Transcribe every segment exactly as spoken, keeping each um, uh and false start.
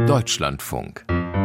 Deutschlandfunk.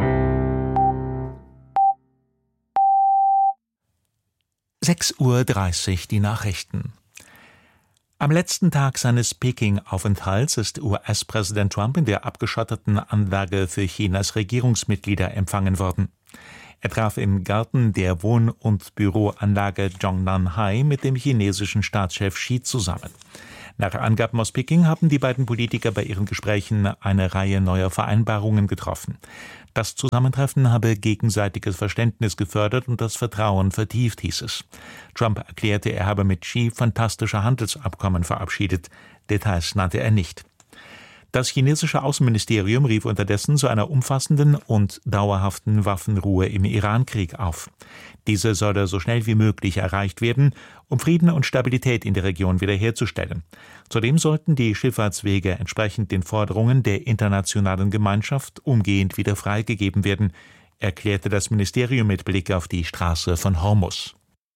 sechs Uhr dreißig, die Nachrichten. Am letzten Tag seines Peking-Aufenthalts ist U S-Präsident Trump in der abgeschotteten Anlage für Chinas Regierungsmitglieder empfangen worden. Er traf im Garten der Wohn- und Büroanlage Zhongnanhai mit dem chinesischen Staatschef Xi zusammen. Nach Angaben aus Peking haben die beiden Politiker bei ihren Gesprächen eine Reihe neuer Vereinbarungen getroffen. Das Zusammentreffen habe gegenseitiges Verständnis gefördert und das Vertrauen vertieft, hieß es. Trump erklärte, er habe mit Xi fantastische Handelsabkommen verabschiedet. Details nannte er nicht. Das chinesische Außenministerium rief unterdessen zu einer umfassenden und dauerhaften Waffenruhe im Iran-Krieg auf. Diese solle so schnell wie möglich erreicht werden, um Frieden und Stabilität in der Region wiederherzustellen. Zudem sollten die Schifffahrtswege entsprechend den Forderungen der internationalen Gemeinschaft umgehend wieder freigegeben werden, erklärte das Ministerium mit Blick auf die Straße von Hormuz.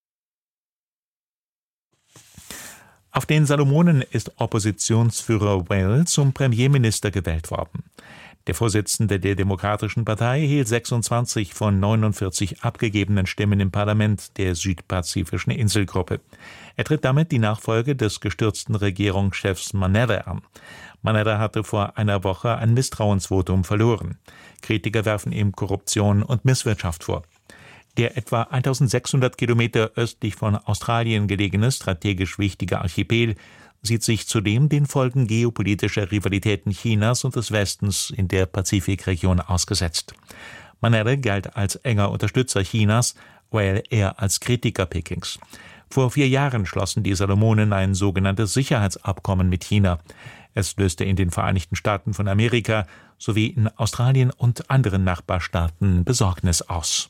Auf den Salomonen ist Oppositionsführer Wales zum Premierminister gewählt worden. Der Vorsitzende der Demokratischen Partei hielt sechsundzwanzig von neunundvierzig abgegebenen Stimmen im Parlament der südpazifischen Inselgruppe. Er tritt damit die Nachfolge des gestürzten Regierungschefs Manera an. Manera hatte vor einer Woche ein Misstrauensvotum verloren. Kritiker werfen ihm Korruption und Misswirtschaft vor. Der etwa eintausendsechshundert Kilometer östlich von Australien gelegene, strategisch wichtige Archipel sieht sich zudem den Folgen geopolitischer Rivalitäten Chinas und des Westens in der Pazifikregion ausgesetzt. Manera galt als enger Unterstützer Chinas, Whale eher als Kritiker Pekings. Vor vier Jahren schlossen die Salomonen ein sogenanntes Sicherheitsabkommen mit China. Es löste in den Vereinigten Staaten von Amerika sowie in Australien und anderen Nachbarstaaten Besorgnis aus.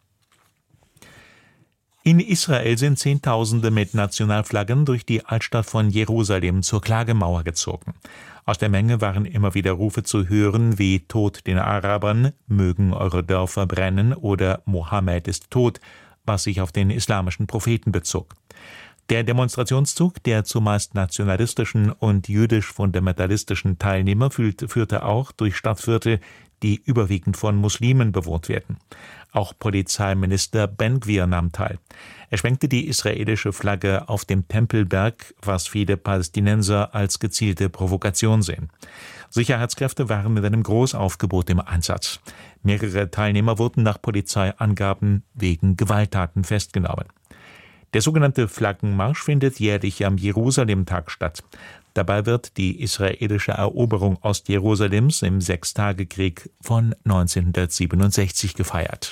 In Israel sind Zehntausende mit Nationalflaggen durch die Altstadt von Jerusalem zur Klagemauer gezogen. Aus der Menge waren immer wieder Rufe zu hören wie „Tod den Arabern", „Mögen eure Dörfer brennen" oder „Mohammed ist tot", was sich auf den islamischen Propheten bezog. Der Demonstrationszug der zumeist nationalistischen und jüdisch-fundamentalistischen Teilnehmer führte auch durch Stadtviertel, die überwiegend von Muslimen bewohnt werden. Auch Polizeiminister Ben Gvir nahm teil. Er schwenkte die israelische Flagge auf dem Tempelberg, was viele Palästinenser als gezielte Provokation sehen. Sicherheitskräfte waren mit einem Großaufgebot im Einsatz. Mehrere Teilnehmer wurden nach Polizeiangaben wegen Gewalttaten festgenommen. Der sogenannte Flaggenmarsch findet jährlich am Jerusalem-Tag statt. Dabei wird die israelische Eroberung Ostjerusalems im Sechstagekrieg von neunzehnhundertsiebenundsechzig gefeiert.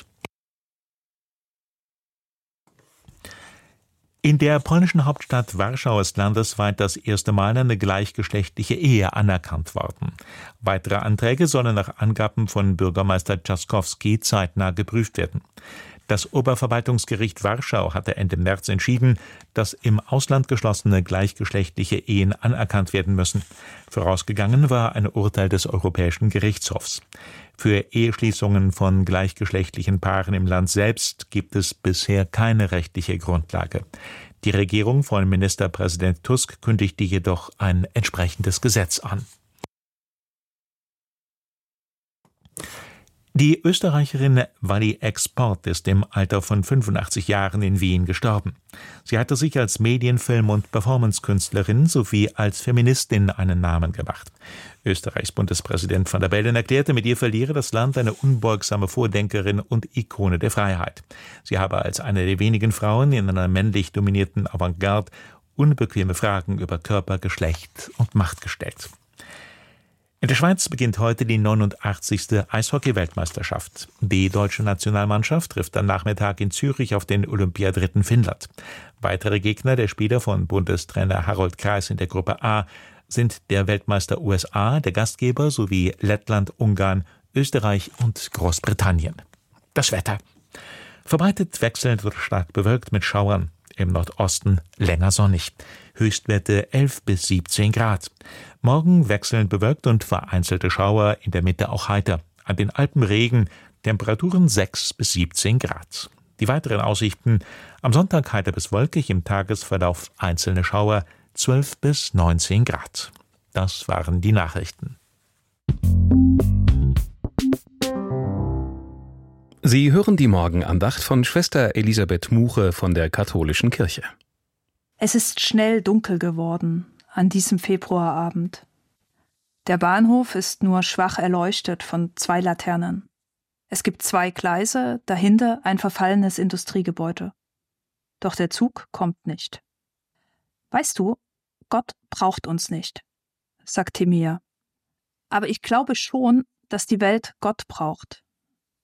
In der polnischen Hauptstadt Warschau ist landesweit das erste Mal eine gleichgeschlechtliche Ehe anerkannt worden. Weitere Anträge sollen nach Angaben von Bürgermeister Trzaskowski zeitnah geprüft werden. Das Oberverwaltungsgericht Warschau hatte Ende März entschieden, dass im Ausland geschlossene gleichgeschlechtliche Ehen anerkannt werden müssen. Vorausgegangen war ein Urteil des Europäischen Gerichtshofs. Für Eheschließungen von gleichgeschlechtlichen Paaren im Land selbst gibt es bisher keine rechtliche Grundlage. Die Regierung von Ministerpräsident Tusk kündigte jedoch ein entsprechendes Gesetz an. Die Österreicherin Wally Export ist im Alter von fünfundachtzig Jahren in Wien gestorben. Sie hatte sich als Medien-, Film- und Performancekünstlerin sowie als Feministin einen Namen gemacht. Österreichs Bundespräsident van der Bellen erklärte, mit ihr verliere das Land eine unbeugsame Vordenkerin und Ikone der Freiheit. Sie habe als eine der wenigen Frauen in einer männlich dominierten Avantgarde unbequeme Fragen über Körper, Geschlecht und Macht gestellt. In der Schweiz beginnt heute die neunundachtzigste Eishockey-Weltmeisterschaft. Die deutsche Nationalmannschaft trifft am Nachmittag in Zürich auf den Olympiadritten Finnland. Weitere Gegner der Spieler von Bundestrainer Harold Kreis in der Gruppe A sind der Weltmeister U S A, der Gastgeber, sowie Lettland, Ungarn, Österreich und Großbritannien. Das Wetter. Verbreitet wechselnd oder stark bewölkt mit Schauern. Im Nordosten länger sonnig. Höchstwerte elf bis siebzehn Grad. Morgen wechselnd bewölkt und vereinzelte Schauer, in der Mitte auch heiter. An den Alpen Regen, Temperaturen sechs bis siebzehn Grad. Die weiteren Aussichten: am Sonntag heiter bis wolkig, im Tagesverlauf einzelne Schauer, zwölf bis neunzehn Grad. Das waren die Nachrichten. Sie hören die Morgenandacht von Schwester Elisabeth Muche von der Katholischen Kirche. Es ist schnell dunkel geworden an diesem Februarabend. Der Bahnhof ist nur schwach erleuchtet von zwei Laternen. Es gibt zwei Gleise, dahinter ein verfallenes Industriegebäude. Doch der Zug kommt nicht. Weißt du, Gott braucht uns nicht, sagt Timea. Aber ich glaube schon, dass die Welt Gott braucht.